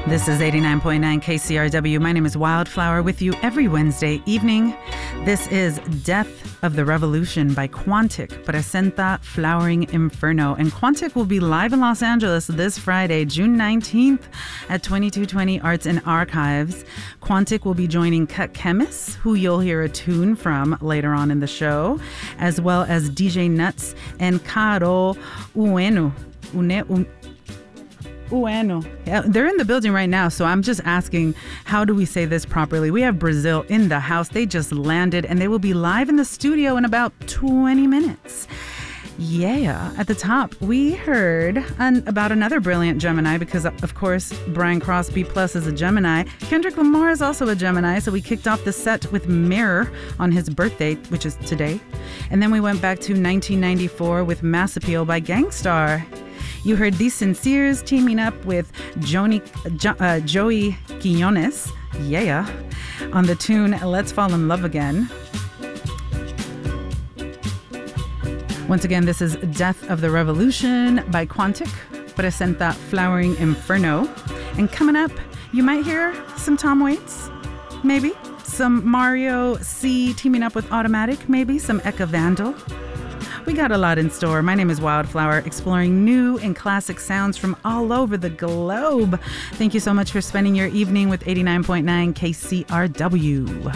This is 89.9 KCRW. My name is Wildflower, with you every Wednesday evening. This is Death of the Revolution by Quantic, Presenta Flowering Inferno. And Quantic will be live in Los Angeles this Friday, June 19th at 2220 Arts and Archives. Quantic will be joining Cut Chemist, who you'll hear a tune from later on in the show, as well as DJ Nuts and Caro Ueno. Ueno. Yeah, they're in the building right now, so I'm just asking, how do we say this properly? We have Brazil in the house. They just landed, and they will be live in the studio in about 20 minutes. Yeah. At the top, we heard about another brilliant Gemini because, of course, Brian Cross B+ is a Gemini. Kendrick Lamar is also a Gemini, so we kicked off the set with Mirror on his birthday, which is today. And then we went back to 1994 with Mass Appeal by Gang Starr. You heard These Sinceres teaming up with Joey Quinones, on the tune Let's Fall in Love Again. Once again, this is Death of the Revolution by Quantic, Presenta Flowering Inferno. And coming up, you might hear some Tom Waits, maybe some Mario C teaming up with Automatic, maybe some Eka Vandal. We got a lot in store. My name is Wildflower, exploring new and classic sounds from all over the globe. Thank you so much for spending your evening with 89.9 KCRW.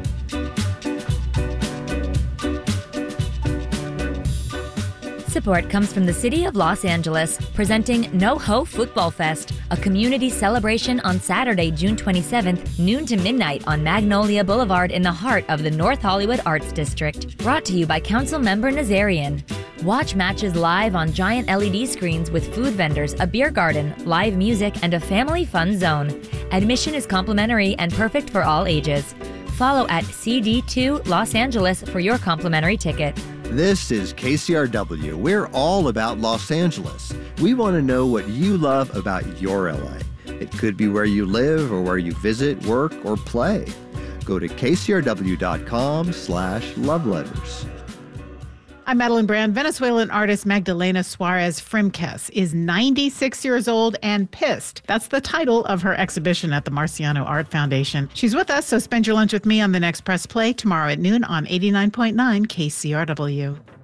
Support comes from the City of Los Angeles, presenting NoHo Football Fest, a community celebration on Saturday, June 27th, noon to midnight on Magnolia Boulevard in the heart of the North Hollywood Arts District. Brought to you by Councilmember Nazarian. Watch matches live on giant LED screens with food vendors, a beer garden, live music, and a family fun zone. Admission is complimentary and perfect for all ages. Follow at CD2 Los Angeles for your complimentary ticket. This is KCRW. We're all about Los Angeles. We want to know what you love about your LA. It could be where you live or where you visit, work, or play. Go to kcrw.com/loveletters. I'm Madeline Brand. Venezuelan artist Magdalena Suarez Frimkes is 96 years old and pissed. That's the title of her exhibition at the Marciano Art Foundation. She's with us, so spend your lunch with me on the next Press Play tomorrow at noon on 89.9 KCRW.